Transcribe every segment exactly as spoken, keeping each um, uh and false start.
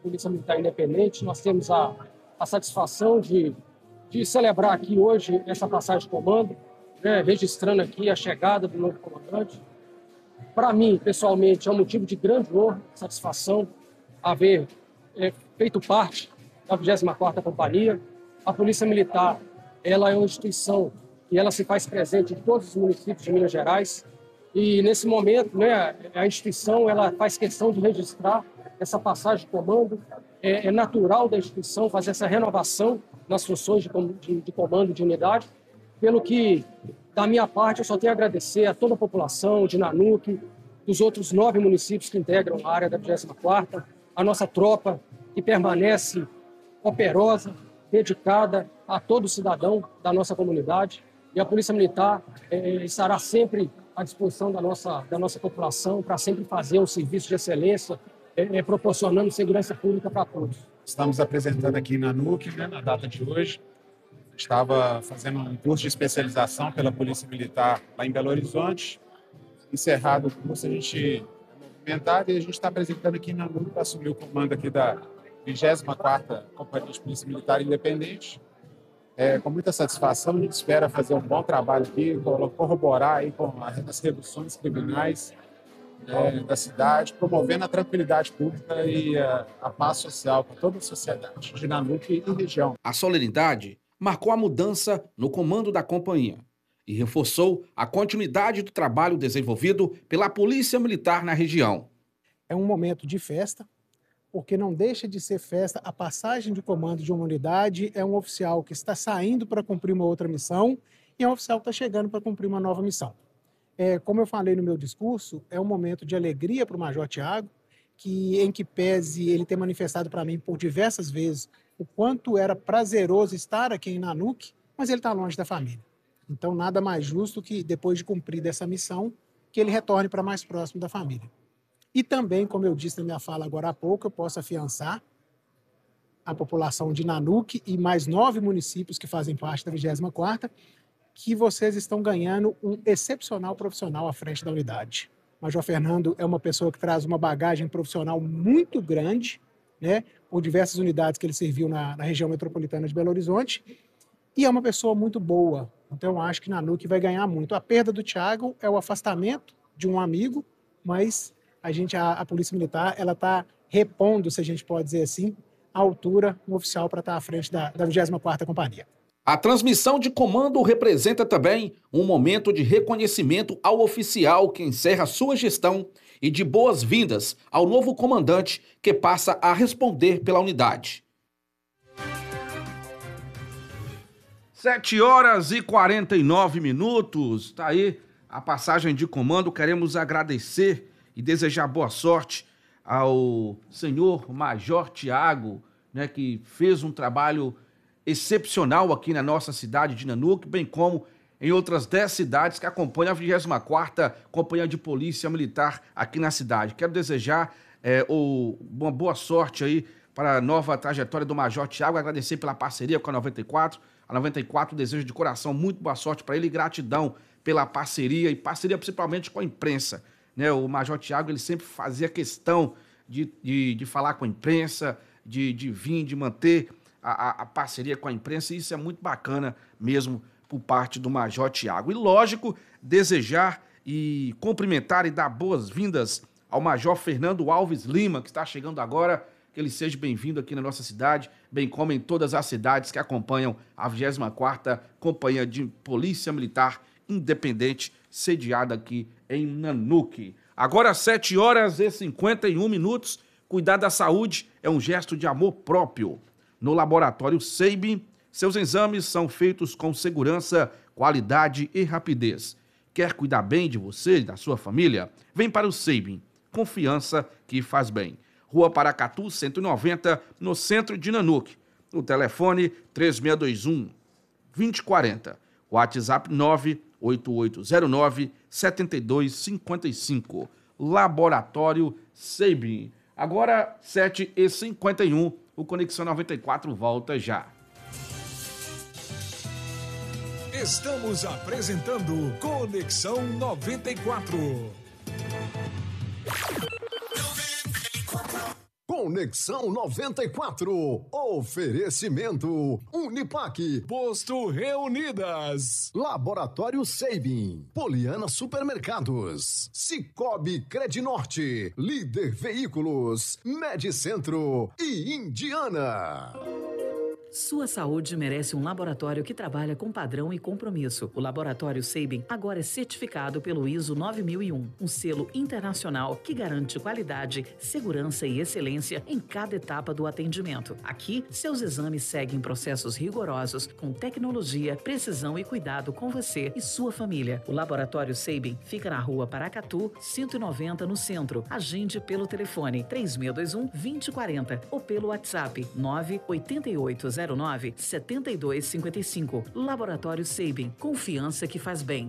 Polícia Militar Independente. Nós temos a, a satisfação de, de celebrar aqui hoje essa passagem de comando, né, registrando aqui a chegada do novo comandante. Para mim, pessoalmente, é um motivo de grande honra, satisfação, haver é, feito parte da vigésima quarta Companhia. A Polícia Militar, ela é uma instituição e ela se faz presente em todos os municípios de Minas Gerais. E, nesse momento, né, a instituição ela faz questão de registrar essa passagem de comando. É, é natural da instituição fazer essa renovação nas funções de, de, de comando de unidade, pelo que, da minha parte, eu só tenho a agradecer a toda a população de Nanuque, dos outros nove municípios que integram a área da vigésima quarta, a nossa tropa que permanece operosa, dedicada a todo cidadão da nossa comunidade. E a Polícia Militar eh, estará sempre à disposição da nossa, da nossa população para sempre fazer um serviço de excelência, eh, proporcionando segurança pública para todos. Estamos apresentando aqui na Nanuque, né, na data de hoje. Estava fazendo um curso de especialização pela Polícia Militar lá em Belo Horizonte. Encerrado o curso, a gente é movimentado e a gente está apresentando aqui na Nanuque para assumir o comando aqui da vigésima quarta Companhia de Polícia Militar Independente. É, com muita satisfação, a gente espera fazer um bom trabalho aqui, corroborar aí com as reduções criminais é, da cidade, promovendo a tranquilidade pública e a, a paz social para toda a sociedade de Nanuque e região. A solenidade marcou a mudança no comando da companhia e reforçou a continuidade do trabalho desenvolvido pela Polícia Militar na região. É um momento de festa, porque não deixa de ser festa. A passagem de comando de uma unidade é um oficial que está saindo para cumprir uma outra missão e é um oficial que está chegando para cumprir uma nova missão. É, como eu falei no meu discurso, é um momento de alegria para o Major Tiago, que, em que pese ele ter manifestado para mim por diversas vezes o quanto era prazeroso estar aqui em Nanuque, mas ele está longe da família. Então, nada mais justo que, depois de cumprir dessa missão, que ele retorne para mais próximo da família. E também, como eu disse na minha fala agora há pouco, eu posso afiançar a população de Nanuque e mais nove municípios que fazem parte da vigésima quarta, que vocês estão ganhando um excepcional profissional à frente da unidade. O Major Fernando é uma pessoa que traz uma bagagem profissional muito grande, né, por diversas unidades que ele serviu na, na região metropolitana de Belo Horizonte, e é uma pessoa muito boa. Então, eu acho que Nanuque vai ganhar muito. A perda do Tiago é o afastamento de um amigo, mas a, gente, a, a Polícia Militar ela está repondo, se a gente pode dizer assim, a altura um oficial para estar à frente da, da vigésima quarta Companhia. A transmissão de comando representa também um momento de reconhecimento ao oficial que encerra sua gestão e de boas-vindas ao novo comandante que passa a responder pela unidade. sete horas e quarenta e nove minutos, tá aí a passagem de comando. Queremos agradecer e desejar boa sorte ao senhor Major Tiago, né, que fez um trabalho excepcional aqui na nossa cidade de Nanuque, bem como em outras dez cidades que acompanham a vigésima quarta Companhia de Polícia Militar aqui na cidade. Quero desejar é, o, uma boa sorte aí para a nova trajetória do Major Tiago, agradecer pela parceria com a noventa e quatro. A noventa e quatro desejo de coração muito boa sorte para ele e gratidão pela parceria e parceria principalmente com a imprensa. Né? O Major Tiago ele sempre fazia questão de, de, de falar com a imprensa, de, de vir, de manter a, a, a parceria com a imprensa, e isso é muito bacana mesmo por parte do Major Tiago. E lógico, desejar e cumprimentar e dar boas-vindas ao Major Fernando Alves Lima, que está chegando agora. Que ele seja bem-vindo aqui na nossa cidade, bem como em todas as cidades que acompanham a vigésima quarta Companhia de Polícia Militar Independente, sediada aqui em Nanuque. Agora, sete horas e cinquenta e um minutos, cuidar da saúde é um gesto de amor próprio. No Laboratório Seibin, seus exames são feitos com segurança, qualidade e rapidez. Quer cuidar bem de você e da sua família? Vem para o Seibin. Confiança que faz bem. Rua Paracatu, cento e noventa, no centro de Nanuque. O telefone três seis dois um, dois zero quatro zero. WhatsApp nove oito oito zero nove, sete dois cinco cinco. Laboratório Seibin. Agora, sete e cinquenta e um, o Conexão noventa e quatro volta já. Estamos apresentando Conexão noventa e quatro. Conexão noventa e quatro. Oferecimento Unipaque. Posto Reunidas. Laboratório Sabin. Poliana Supermercados. Cicobi Credinorte. Líder Veículos. Medicentro e Indiana. Sua saúde merece um laboratório que trabalha com padrão e compromisso. O Laboratório Sabin agora é certificado pelo I S O nove mil e um, um selo internacional que garante qualidade, segurança e excelência em cada etapa do atendimento. Aqui, seus exames seguem processos rigorosos, com tecnologia, precisão e cuidado com você e sua família. O Laboratório Sabin fica na rua Paracatu, cento e noventa, no centro. Agende pelo telefone três seis dois um, dois zero quatro zero ou pelo WhatsApp nove oito oito zero nove sete dois cinco cinco. Laboratório Sabin, confiança que faz bem.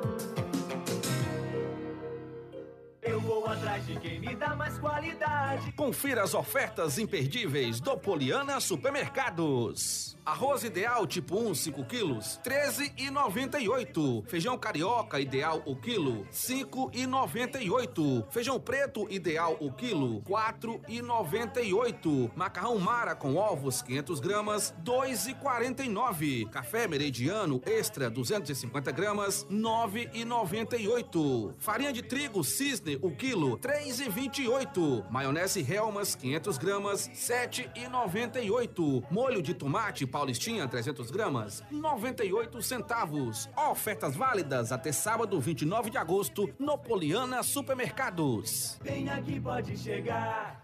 Eu vou atrás de quem me dá mais qualidade. Confira as ofertas imperdíveis do Poliana Supermercados. Arroz ideal tipo um, cinco quilos, treze e noventa e oito. Feijão carioca ideal o quilo, cinco e noventa e oito. Feijão preto ideal o quilo, quatro e noventa e oito. Macarrão Mara com ovos, quinhentas gramas, dois e quarenta e nove. Café Meridiano Extra, duzentas e cinquenta gramas, nove e noventa e oito. Farinha de trigo Cisne o quilo, três e vinte e oito. Maionese Helmas, quinhentas gramas, sete e noventa e oito. Molho de tomate Paulistinha, trezentas gramas, noventa e oito centavos. Ofertas válidas até sábado, vinte e nove de agosto, no Poliana Supermercados. Vem aqui, pode chegar.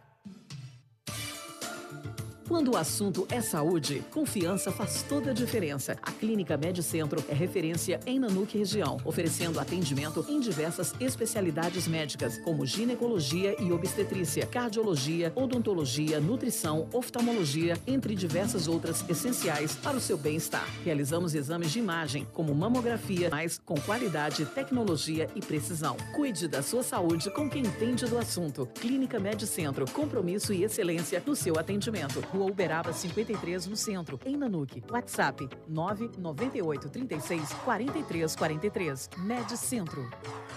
Quando o assunto é saúde, confiança faz toda a diferença. A Clínica Medicentro é referência em Nanuque região, oferecendo atendimento em diversas especialidades médicas, como ginecologia e obstetrícia, cardiologia, odontologia, nutrição, oftalmologia, entre diversas outras essenciais para o seu bem-estar. Realizamos exames de imagem, como mamografia, mas com qualidade, tecnologia e precisão. Cuide da sua saúde com quem entende do assunto. Clínica Medicentro, compromisso e excelência no seu atendimento. Rua Uberaba cinquenta e três, no centro, em Nanuque. WhatsApp nove nove oito, três seis, quatro três quatro três. Medicentro.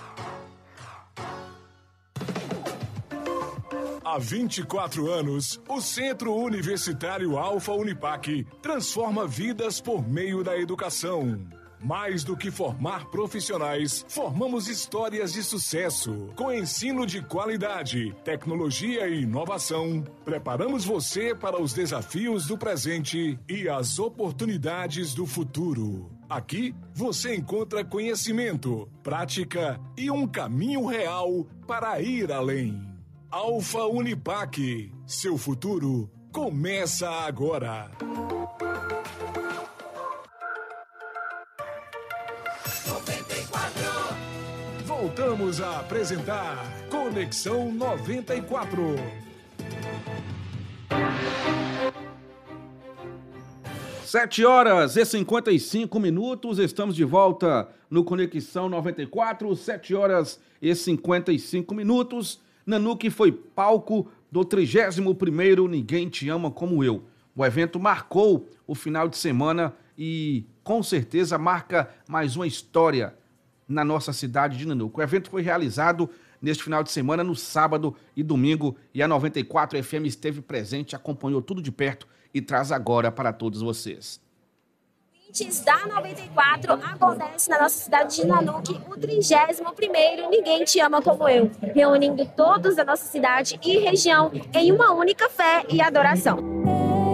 Há vinte e quatro anos, o Centro Universitário Alfa Unipaque transforma vidas por meio da educação. Mais do que formar profissionais, formamos histórias de sucesso. Com ensino de qualidade, tecnologia e inovação, preparamos você para os desafios do presente e as oportunidades do futuro. Aqui, você encontra conhecimento, prática e um caminho real para ir além. Alfa Unipaque, seu futuro começa agora. Voltamos a apresentar Conexão noventa e quatro. Sete horas e cinquenta e cinco minutos, estamos de volta no Conexão noventa e quatro, sete horas e cinquenta e cinco minutos. Nanuque foi palco do trigésimo primeiro Ninguém Te Ama Como Eu. O evento marcou o final de semana e com certeza marca mais uma história na nossa cidade de Nanuque. O evento foi realizado neste final de semana, no sábado e domingo, e a noventa e quatro F M esteve presente, acompanhou tudo de perto e traz agora para todos vocês. Da noventa e quatro, acontece na nossa cidade de Nanuque o trigésimo primeiro Ninguém Te Ama Como Eu, reunindo todos da nossa cidade e região em uma única fé e adoração.